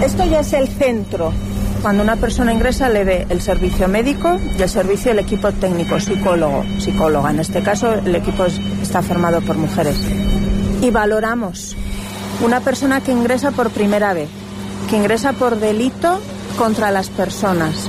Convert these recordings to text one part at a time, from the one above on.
Esto ya es el centro. Cuando una persona ingresa le ve el servicio médico y el servicio del equipo técnico, psicólogo, psicóloga. En este caso el equipo está formado por mujeres. Y valoramos una persona que ingresa por primera vez, que ingresa por delito contra las personas.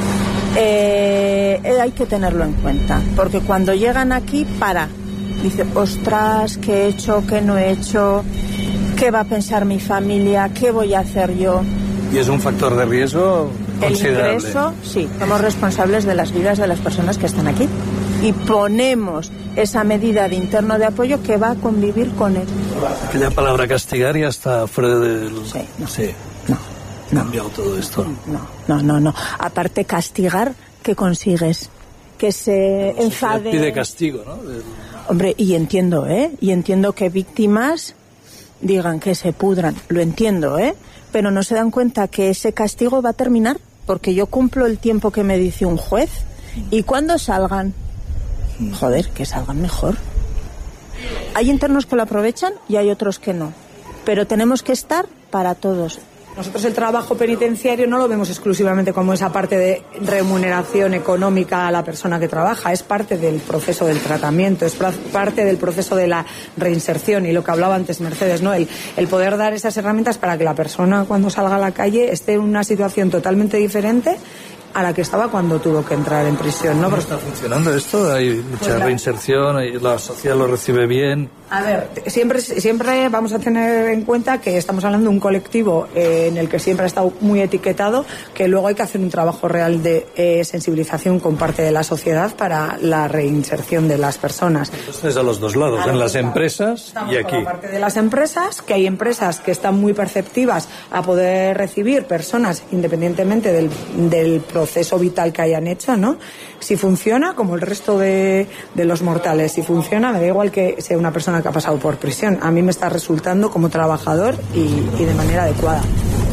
Hay que tenerlo en cuenta, porque cuando llegan aquí dice, ostras, ¿qué he hecho? ¿Qué no he hecho? ¿Qué va a pensar mi familia? ¿Qué voy a hacer yo? ¿Y es un factor de riesgo considerable? El ingreso, sí, somos responsables de las vidas de las personas que están aquí y ponemos esa medida de interno de apoyo que va a convivir con él. Aquella palabra castigar ya está fuera del... Sí, no. Sí. No. Cambiado todo esto. No. Aparte, castigar, ¿qué consigues? Que se enfade. Se pide castigo, ¿no? Hombre, y entiendo que víctimas digan que se pudran, lo entiendo, pero no se dan cuenta que ese castigo va a terminar, porque yo cumplo el tiempo que me dice un juez, y cuando salgan, joder, que salgan mejor. Hay internos que lo aprovechan y hay otros que no, pero tenemos que estar para todos. Nosotros el trabajo penitenciario no lo vemos exclusivamente como esa parte de remuneración económica a la persona que trabaja, es parte del proceso del tratamiento, es parte del proceso de la reinserción y lo que hablaba antes Mercedes, ¿no? El poder dar esas herramientas para que la persona cuando salga a la calle esté en una situación totalmente diferente a la que estaba cuando tuvo que entrar en prisión, ¿no? ¿Cómo está funcionando esto? ¿Hay mucha reinserción? ¿La sociedad lo recibe bien? A ver, siempre vamos a tener en cuenta que estamos hablando de un colectivo en el que siempre ha estado muy etiquetado, que luego hay que hacer un trabajo real de sensibilización con parte de la sociedad para la reinserción de las personas. Entonces a los dos lados, en las empresas y aquí. Por la parte de las empresas, que hay empresas que están muy perceptivas a poder recibir personas independientemente del proceso vital que hayan hecho, ¿no? Si funciona, como el resto de los mortales, si funciona, me da igual que sea una persona que ha pasado por prisión. A mí me está resultando como trabajador y de manera adecuada.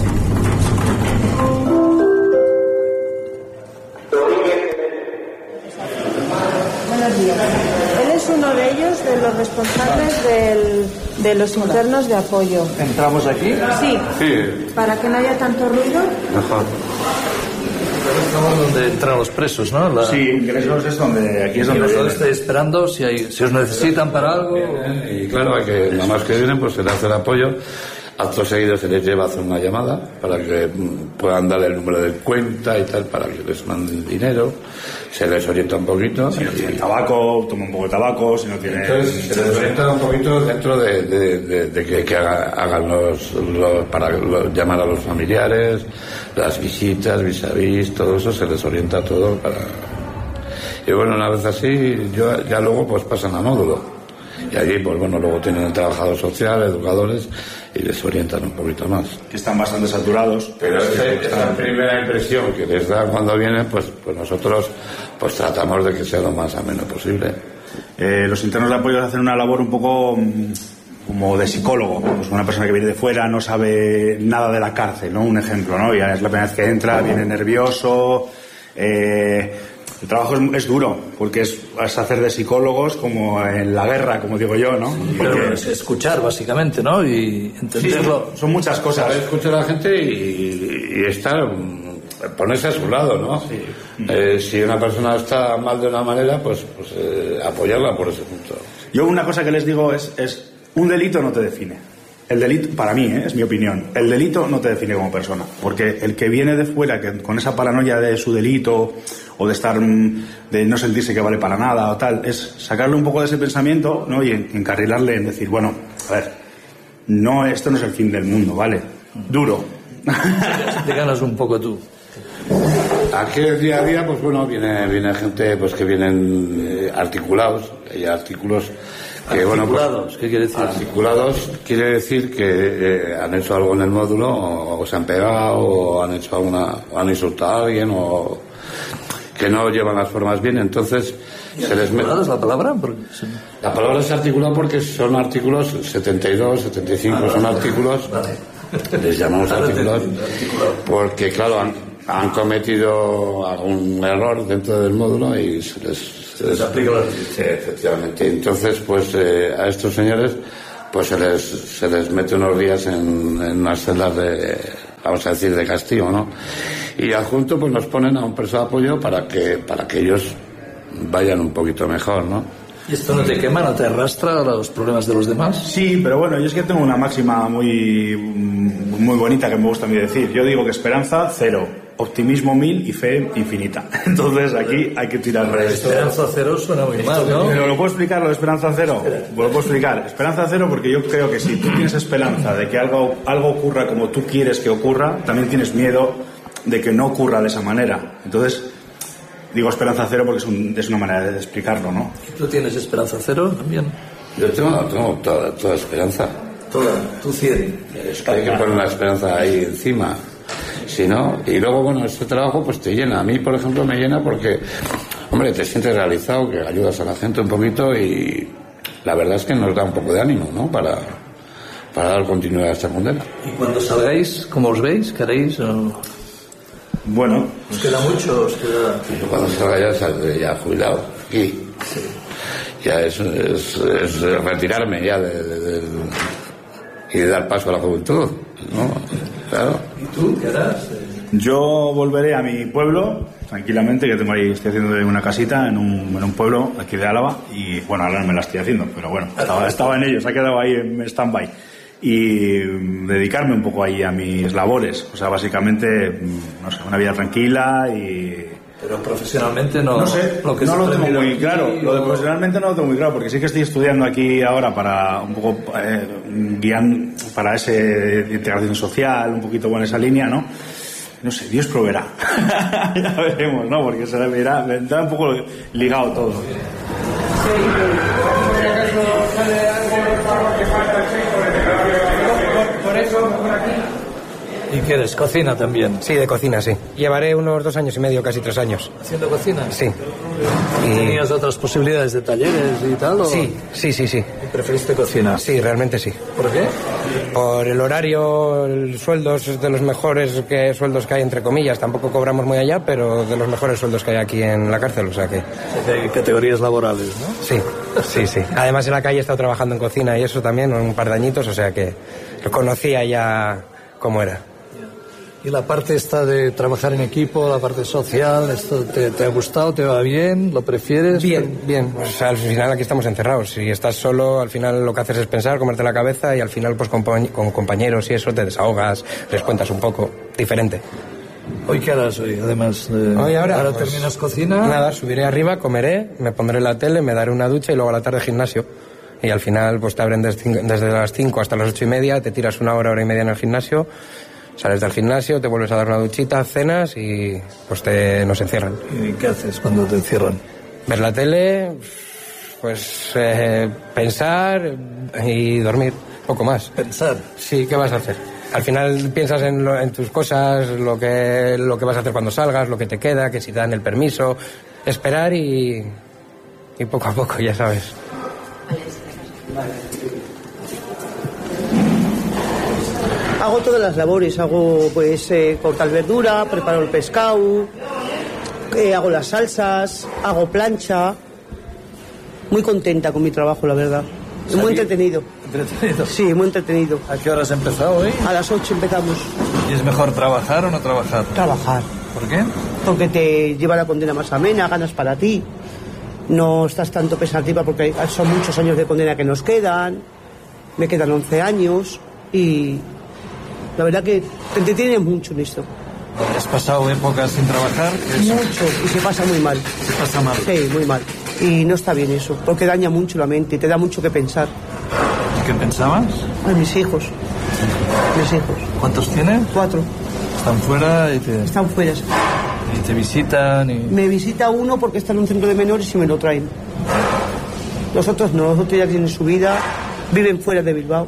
Buenos días. Él es uno de ellos, de los responsables de los internos de apoyo. ¿Entramos aquí? Sí. Sí. Para que no haya tanto ruido. Mejor. Estamos donde entran los presos, ¿no? Sí, ingresos es donde... Aquí es donde... Vosotros estáis esperando si os necesitan para algo. Y claro, nada más que vienen, pues se les hace el apoyo. Acto seguido se les lleva a hacer una llamada para que puedan darle el número de cuenta y tal, para que les manden dinero. Se les orienta un poquito. Si no tienen tabaco, toma un poco de tabaco. Si no tienen... Entonces se les orienta un poquito dentro de que hagan para llamar a los familiares, las visitas, vis-a-vis, todo eso se les orienta todo para... Y bueno, una vez así, ya luego pues pasan a módulo. Y allí, pues bueno, luego tienen el trabajador social, educadores, y les orientan un poquito más. Que están bastante saturados. Pero esa primera impresión que les da cuando vienen, pues nosotros pues tratamos de que sea lo más ameno posible. Los internos de apoyo hacen una labor un poco como de psicólogo. Pues una persona que viene de fuera no sabe nada de la cárcel, ¿no? Un ejemplo, ¿no? Ya es la primera vez que entra, viene nervioso. El trabajo es duro, porque es hacer de psicólogos como en la guerra, como digo yo, ¿no? Sí, pero es escuchar, básicamente, ¿no? Y entenderlo. Sí, son muchas cosas. Saber escuchar a la gente y estar, ponerse a su lado, ¿no? Sí. Si una persona está mal de una manera, pues apoyarla por ese punto. Yo una cosa que les digo es un delito no te define. El delito, para mí, es mi opinión, el delito no te define como persona, porque el que viene de fuera que con esa paranoia de su delito o de estar, de no sentirse que vale para nada o tal, es sacarle un poco de ese pensamiento, ¿no? Y encarrilarle en decir, bueno, a ver, no, esto no es el fin del mundo, ¿vale? Duro. Te ganas un poco tú. Aquí el día a día, pues bueno, viene gente pues que vienen articulados, hay artículos que, articulados, bueno, pues, ¿qué quiere decir? Articulados quiere decir que han hecho algo en el módulo, o se han pegado, o han hecho o han insultado a alguien, o que no llevan las formas bien, entonces se les mete. ¿Articulados la palabra? La palabra es articulado porque son artículos 72, 75, son artículos, les llamamos articulados, porque claro, han cometido algún error dentro del módulo y se les aplica la... Sí, efectivamente. Entonces, pues a estos señores pues se les mete unos días en unas celdas vamos a decir, de castigo, ¿no? Y adjunto pues nos ponen a un preso de apoyo para que ellos vayan un poquito mejor, ¿no? ¿Y esto no te quema, no te arrastra a los problemas de los demás? Sí, pero bueno, yo es que tengo una máxima muy bonita que me gusta a mí decir. Yo digo que esperanza, 0. Optimismo 1000 y fe infinita. Entonces aquí hay que tirar de esto. Esperanza 0 suena muy mal, ¿no? ¿Pero lo puedo explicar lo de esperanza 0? Pues lo puedo explicar. Esperanza 0 porque yo creo que si tú tienes esperanza de que algo ocurra como tú quieres que ocurra, también tienes miedo de que no ocurra de esa manera. Entonces, digo esperanza 0 porque es una manera de explicarlo, ¿no? ¿Tú tienes esperanza 0 también? Yo tengo toda esperanza. Toda, tú 100. Es que hay que poner la esperanza ahí encima. Si no, y luego, bueno, este trabajo pues te llena. A mí, por ejemplo, me llena porque, hombre, te sientes realizado, que ayudas a la gente un poquito y la verdad es que nos da un poco de ánimo, ¿no? Para dar continuidad a esta condena. ¿Y cuando salgáis, cómo os veis? ¿Queréis? Bueno. ¿Os queda mucho? ¿Os queda...? Yo cuando salga ya saldré ya jubilado. Aquí. Sí. Ya es retirarme ya y dar paso a la juventud, ¿no? Claro. ¿Y tú qué harás? Yo volveré a mi pueblo tranquilamente, que estoy haciendo una casita en un pueblo aquí de Álava y bueno, ahora no me la estoy haciendo, pero bueno, estaba en ello, se ha quedado ahí en stand-by y dedicarme un poco ahí a mis labores, o sea, básicamente, no sé, una vida tranquila y... Pero profesionalmente no... No sé, no lo tengo muy claro. Lo de profesionalmente no lo tengo muy claro, porque sí que estoy estudiando aquí ahora para un poco guiar para ese integración social, un poquito en esa línea, ¿no? No sé, Dios proveerá. Ya veremos, ¿no? Porque se me da un poco ligado todo. Por eso, por aquí. ¿Y qué eres? ¿Cocina también? Sí, de cocina, sí. Llevaré unos 2 años y medio, casi 3 años. ¿Haciendo cocina? Sí. ¿Tenías otras posibilidades de talleres y tal? ¿O? Sí. ¿Y preferiste cocina? Sí, realmente sí. ¿Por qué? Por el horario, el sueldo es de los mejores sueldos que hay, entre comillas. Tampoco cobramos muy allá, pero de los mejores sueldos que hay aquí en la cárcel, o sea que... Hay categorías laborales, ¿no? Sí. Además en la calle he estado trabajando en cocina y eso también, un par de añitos, o sea que lo conocía ya cómo era. ¿Y la parte esta de trabajar en equipo, la parte social, esto te ha gustado, te va bien, lo prefieres? Bien. Pues al final aquí estamos encerrados. Si estás solo, al final lo que haces es pensar, comerte la cabeza y al final pues con compañeros y eso te desahogas, les cuentas un poco, diferente. ¿Hoy qué harás hoy, además de... Ahora pues, terminas cocina? Nada, subiré arriba, comeré, me pondré la tele, me daré una ducha y luego a la tarde gimnasio. Y al final pues te abren desde las 5 hasta las 8:30, te tiras 1 hora y media en el gimnasio. Sales del gimnasio, te vuelves a dar una duchita, cenas y pues nos encierran. ¿Y qué haces cuando te encierran? Ver la tele, pues pensar y dormir, poco más. ¿Pensar? Sí, ¿qué vas a hacer? Al final piensas en tus cosas, lo que vas a hacer cuando salgas, lo que te queda, que si te dan el permiso, esperar y poco a poco, ya sabes. Hago todas las labores, hago pues cortar verdura, preparo el pescado, hago las salsas, hago plancha. Muy contenta con mi trabajo, la verdad. Es muy entretenido. ¿Entretenido? Sí, muy entretenido. ¿A qué hora has empezado hoy? A las 8 empezamos. ¿Y es mejor trabajar o no trabajar? Trabajar. ¿Por qué? Porque te lleva la condena más amena, ganas para ti. No estás tanto pensativa porque son muchos años de condena que nos quedan. Me quedan 11 años y... La verdad que te entretienes mucho en esto. ¿Has pasado épocas sin trabajar? Mucho, y se pasa muy mal. ¿Se pasa mal? Sí, muy mal. Y no está bien eso, porque daña mucho la mente, te da mucho que pensar. ¿Y qué pensabas? A mis hijos. ¿Cuántos tienes? 4. ¿Están fuera? Están fuera. ¿Y te visitan? Me visita uno porque está en un centro de menores y me lo traen. Los otros no, los otros ya tienen su vida, viven fuera de Bilbao.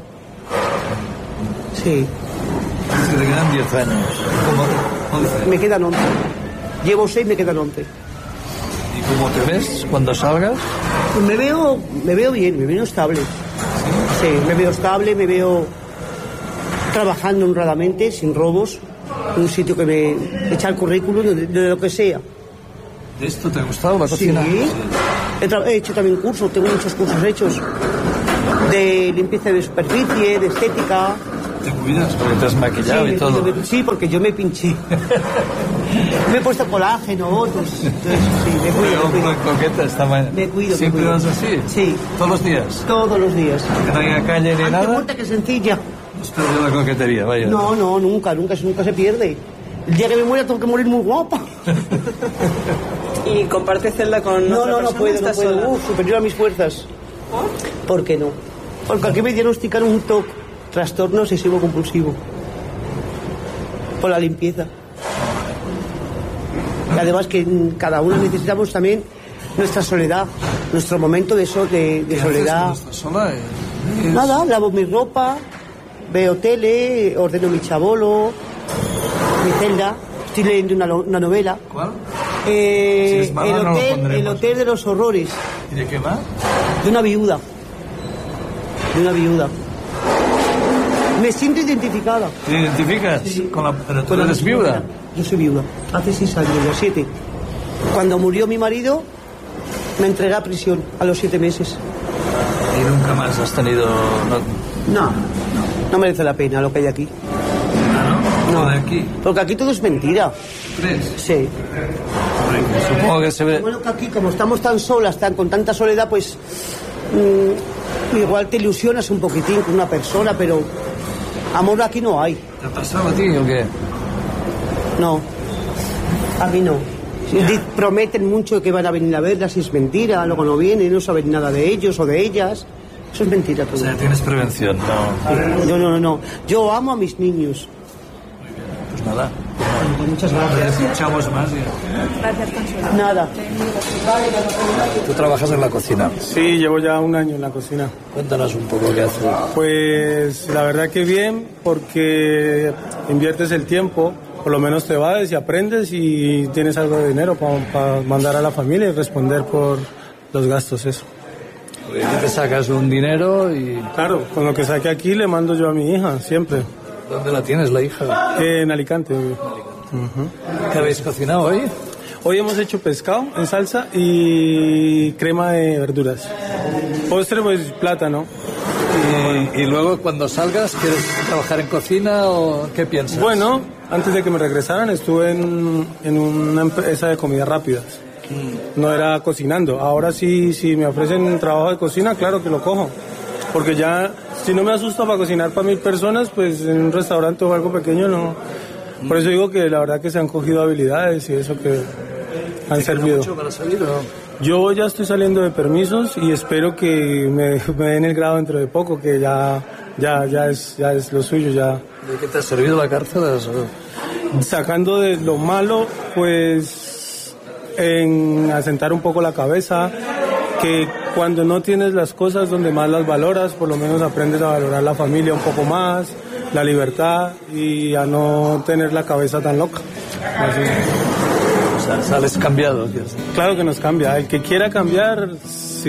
Sí. Es que te quedan 10 años. ¿Cómo? 11. Me quedan 11. Llevo 6, me quedan 11. ¿Y cómo te ves cuando salgas? Pues me veo bien, me veo estable. Sí, me veo estable, me veo trabajando honradamente, sin robos, en un sitio que me echa el currículum de lo que sea. ¿De esto te ha gustado la cocina? Sí. He hecho también cursos, tengo muchos cursos hechos de limpieza de superficie, de estética. Te cuidas porque te has maquillado y todo. Sí, porque yo me pinché. Me he puesto colágeno, otros. Entonces, sí, me cuido. Pero coqueta esta mañana. Me cuido. ¿Siempre vas así? Sí. ¿Todos los días? Todos los días. ¿Que no haya calle ni nada? Muerta que sencilla. Has perdido la coquetería, vaya. No, nunca se pierde. El día que me muera tengo que morir muy guapa. ¿Y comparte celda con otra persona? No puedo. Superior a mis fuerzas. ¿Por qué no? Porque aquí me diagnosticaron un TOC, trastorno obsesivo compulsivo. Por la limpieza. Y además que cada uno necesitamos también nuestra soledad, nuestro momento de soledad. ¿Estás sola? Nada, lavo mi ropa, veo tele, ordeno mi chabolo, mi celda, estoy leyendo una novela. ¿Cuál? Si es mala, el hotel de los horrores. ¿Y de qué va? De una viuda. Me siento identificada. ¿Te identificas? Sí. ¿Pero tú eres viuda? Yo soy viuda. Hace 6 años, ya 7. Cuando murió mi marido, me entregué a prisión a los 7 meses. ¿Y nunca más has tenido...? No merece la pena lo que hay aquí. ¿No? ¿De aquí? Porque aquí todo es mentira. ¿Crees? Sí. Supongo que se ve... Bueno, que aquí, como estamos tan solas, con tanta soledad, pues... igual te ilusionas un poquitín con una persona, pero... amor aquí no hay. ¿Te ha pasado a ti o qué? No. A mí no. Prometen mucho que van a venir a verlas y es mentira. Luego no vienen, no saben nada de ellos o de ellas. Eso es mentira todo. O sea, tienes prevención, ¿no? No. Yo amo a mis niños. Pues nada. Muchas gracias. Escuchamos más. Gracias, Consuelo. Nada. ¿Tú trabajas en la cocina? Sí, llevo ya 1 año en la cocina. Cuéntanos un poco qué haces. Pues la verdad que bien, porque inviertes el tiempo, por lo menos te vas y aprendes y tienes algo de dinero para mandar a la familia y responder por los gastos, eso. Te sacas un dinero y... Claro, con lo que saque aquí le mando yo a mi hija, siempre. ¿Dónde la tienes, la hija? En Alicante. ¿Qué habéis cocinado hoy? Hoy hemos hecho pescado en salsa y crema de verduras. Postre, pues plátano. Y luego cuando salgas, ¿quieres trabajar en cocina o qué piensas? Bueno, antes de que me regresaran estuve en una empresa de comidas rápidas. No era cocinando. Ahora sí, si me ofrecen trabajo de cocina, claro que lo cojo. Porque ya, si no me asusta para cocinar para 1000 personas, pues en un restaurante o algo pequeño no. Por eso digo que la verdad que se han cogido habilidades y eso que han servido. ¿Mucho para salir o no? Yo ya estoy saliendo de permisos y espero que me den el grado dentro de poco, que ya es lo suyo, ya. ¿De qué te ha servido la cárcel? Sacando de lo malo, pues en asentar un poco la cabeza, que cuando no tienes las cosas donde más las valoras, por lo menos aprendes a valorar la familia un poco más, la libertad y a no tener la cabeza tan loca. Así. O sea, sales cambiado. Claro que nos cambia. El que quiera cambiar,